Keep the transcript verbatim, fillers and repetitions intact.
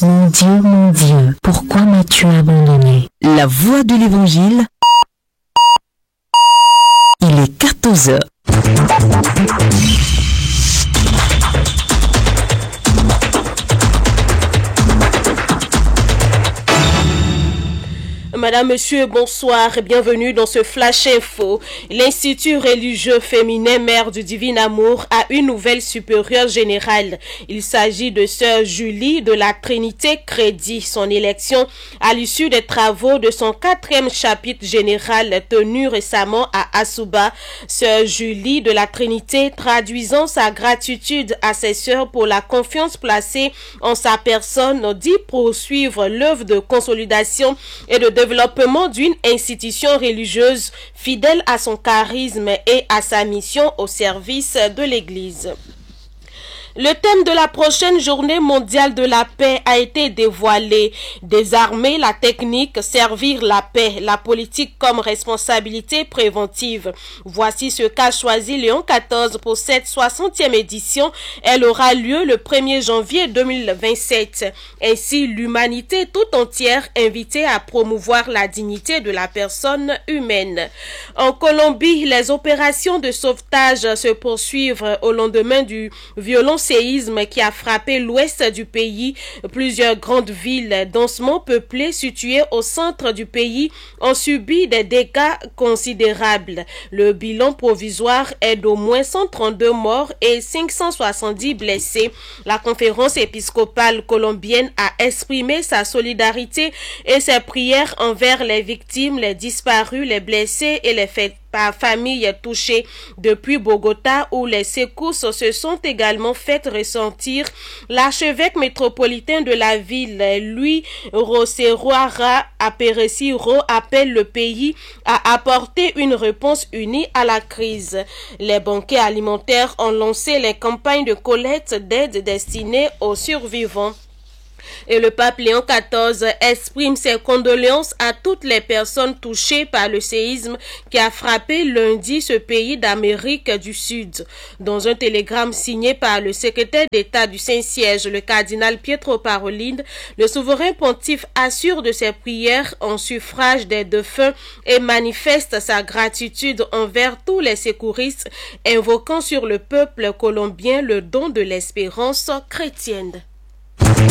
Mon Dieu, mon Dieu, pourquoi m'as-tu abandonné? La voix de l'Évangile. Il est quatorze heures. Madame, Monsieur, bonsoir et bienvenue dans ce Flash Info. L'Institut religieux féminin Mère du Divin Amour a une nouvelle supérieure générale. Il s'agit de Sœur Julie de la Trinité Crédit. Son élection à l'issue des travaux de son quatrième chapitre général tenu récemment à Asuba. Sœur Julie de la Trinité, traduisant sa gratitude à ses sœurs pour la confiance placée en sa personne, dit poursuivre l'œuvre de consolidation et de développement développement d'une institution religieuse fidèle à son charisme et à sa mission au service de l'Église. Le thème de la prochaine journée mondiale de la paix a été dévoilé. Désarmer la technique, servir la paix, la politique comme responsabilité préventive. Voici ce qu'a choisi Léon quatorze pour cette soixantième édition. Elle aura lieu le premier janvier deux mille vingt-sept. Ainsi, l'humanité tout entière invitée à promouvoir la dignité de la personne humaine. En Colombie, les opérations de sauvetage se poursuivent au lendemain du violent séisme qui a frappé l'ouest du pays. Plusieurs grandes villes densément peuplées situées au centre du pays ont subi des dégâts considérables. Le bilan provisoire est d'au moins cent trente-deux morts et cinq cent soixante-dix blessés. La conférence épiscopale colombienne a exprimé sa solidarité et ses prières envers les victimes, les disparus, les blessés et les faits par familles touchées. Depuis Bogota, où les secousses se sont également faites ressentir, l'archevêque métropolitain de la ville, Luis Roseroara Aperesiro, appelle le pays à apporter une réponse unie à la crise. Les banquiers alimentaires ont lancé les campagnes de collecte d'aide destinées aux survivants. Et le pape Léon quatorze exprime ses condoléances à toutes les personnes touchées par le séisme qui a frappé lundi ce pays d'Amérique du Sud. Dans un télégramme signé par le secrétaire d'État du Saint-Siège, le cardinal Pietro Parolin, le souverain pontife assure de ses prières en suffrage des défunts et manifeste sa gratitude envers tous les secouristes, invoquant sur le peuple colombien le don de l'espérance chrétienne.